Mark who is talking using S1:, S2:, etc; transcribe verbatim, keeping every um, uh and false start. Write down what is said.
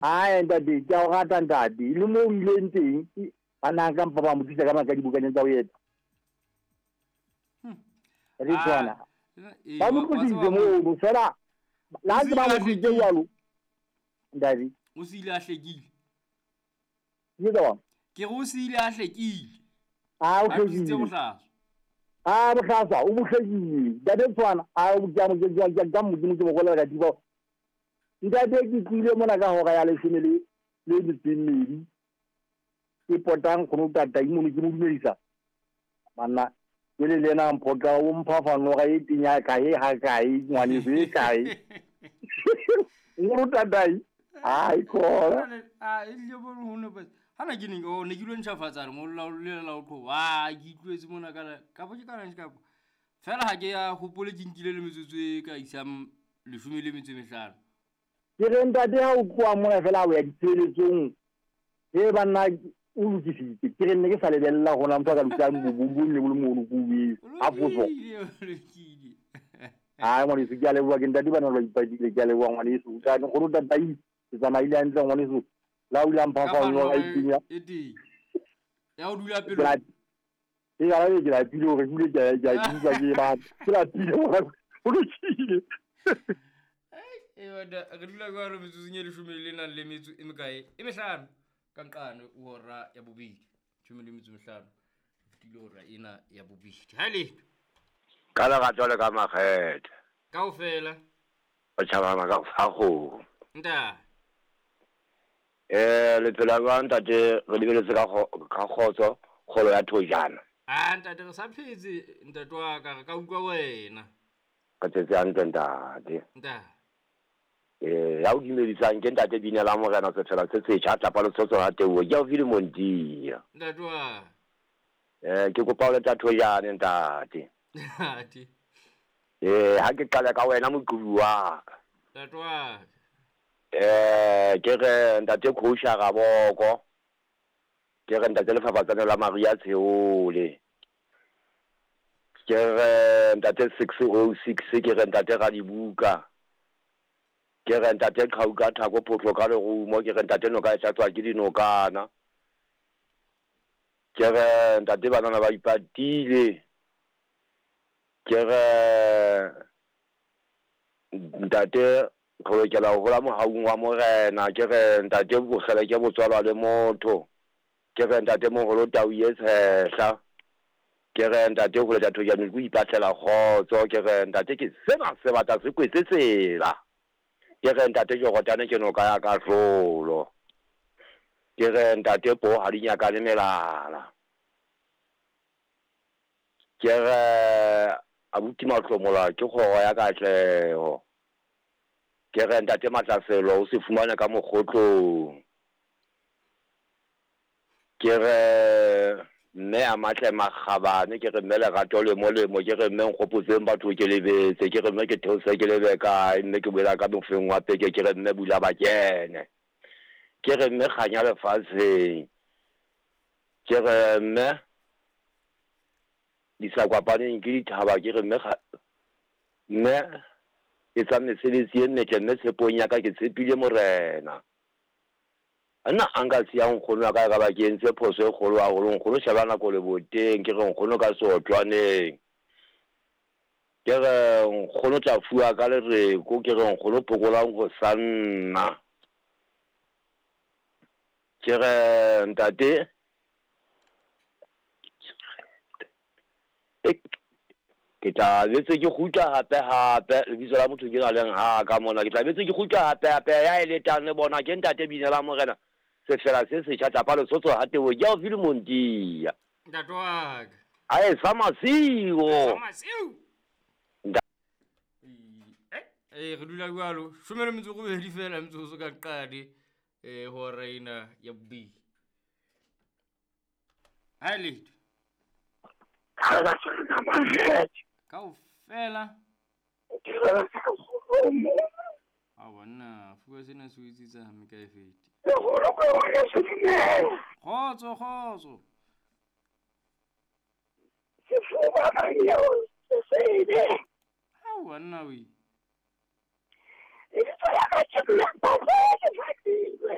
S1: ai ntate ke a o rata ntate le mo o ileng teng bana ka mpa ba mo tlisa ka maka dibukana tsa o etsa re tswana ba mo tlisa mo fela la ntse ba mo tlisa jalo ntate
S2: o se ile a hlekile
S1: ye ba
S2: ke go se ile a hlekile
S1: a o
S2: a tsitse go
S1: hlekile
S2: hlasa
S1: a bo hlasa o bo hlekile ntate tswana a o ja mo ja ja ja mo mo go golela di ba ntate ke tlile mona ka hora ya leshome le le ditsemmedi ke potang go tata imo ke mo dumedisa bana ke le lena mpota o mphafano ga e tinya ka e ha ka e ngwane se kae mo tatai ai ko
S2: a ile bo hono ba hana ke ning o ne ke lo ntšhafatsa re mo la le la o tlo wa ke itlwetse mona ka ka bo ke kana ka fela ha ke ya gopole ke nkile le metsotso e ka isam le leshome le metso e mehlano
S1: ke re ntate ha o kwa mona fela o ya ditseletsong e bana o lokisitse ke re nne ke sa lebella gona motho ka lutang bobumbu le mo mo go bue a foso ai mo se ke le bua ke ntate bana ba ipadile ke le bua ngwane se uta go ruta tai se tsamaile a ntse ngwane se la o la mphafa no ga itinya
S2: edi ya o dula pelo
S1: e ga le ke la pilo re dule ke ja dintsa ke ba ke la pilo o lokile
S2: e wada re dula ka lo metso nye le shume le nang le metso e mekae e mehlano ka nqane o hora ya bobedi shume le metso mehlano dilo ra ina ya bobedi ha le
S3: kala ga tsole ka makgethe
S2: kaofela
S3: o tšhabana ka fa go
S2: nta
S3: eh le tsela ga ntate re lebeletse ka ka khotso kholo ya thojana
S2: a ntate re sa phetse ntate wa ka ka utlwa wena
S3: ka tsetse a ntate
S2: nta
S3: eh ya o dimedisang ke ntate bina la morena se fela se se tša tapa le tsotso ga teo ya o file montia
S2: ntate wa
S3: eh ke go paula tsa thojana ntate
S2: ati
S3: eh ha ke qala ka wena moqulu wa
S2: ntate wa
S3: eh ke re ntate khosha ga boko ke re ntate le fapatsana la Maria Tsheole ke re ntate six oh six ke re ntate ga dibuka ke re ntate khauka thako photlo ka le go mo ke re ntate no ka tsa tswa ke dinokana ke re ntate bana ba ipatile ke re ntate go ke la go la mo haung wa morena ke re ntate go gele ke botswalwa le motho ke re ntate mo go lo tau ye tshehla ke re ntate go le tatho ya go ipatlela khotso ke re ntate ke sena se batla se kwetse tsela ke re ntate jo gotane ke no ka ya ka tlolo ke re ntate po ha di nyaka le melala ke re abuti matlomola ke kgoro ya katlego ke re ntate matlaselo o se fumana ka mogotlo ke re mme a matle magabane ke re mme le gato le molemo ke re mme nkgopotseng batho ke lebetse ke re mme ke theose ke lebe kae mme ke boela ka mofeng wa peke ke re mme bula ba kene ke re mme kganya lefatsheng ke re mme di sa kwapaneng ke dithaba ke re mme mme e tsa mesebetsi e nne ke mme tshepong ya ka ke tshepile morena ana anga sia nkgono ka ka ba ke entse phoso e kgolo a go nkgono shabana go le boteng ke re nkgono ka se otlwaneng ke re nkgono tla fua ka le re go ke re nkgono phokolang go sanna ke re ntate ke tla betse ke gutla hape hape le bitso la motho ke na leng ha ka mona ke tla betse ke gutla hape hape ya ile tang le bona ke ntate bina la morena se fela se se tšha pa le sotso ha teo ya o file montia
S2: ntate wa ka
S3: ai samasigo
S2: samasigo eh re dula jwalo shumele metso go be di fela metso so ka qadi eh ho reina ya bobedi ha le
S1: kala tsena mangetse
S2: kaofela a bona fuwa sena se utsitsa ha meka e feti khotso khotso
S1: se fuwa ka yo se sele
S2: ha bona we
S1: e tsaya ka tsela ba se